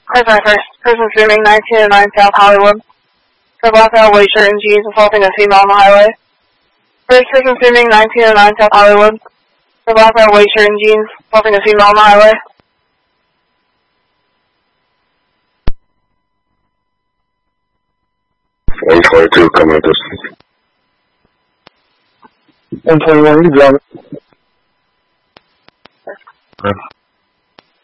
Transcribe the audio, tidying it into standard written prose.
Person streaming 1909 South Hollywood. For blackout white shirt and jeans assaulting a female on the highway. First person streaming 1909 South Hollywood. For blackout white shirt and jeans assaulting a female on the highway. 122 coming at distance. 121, you got it. Okay.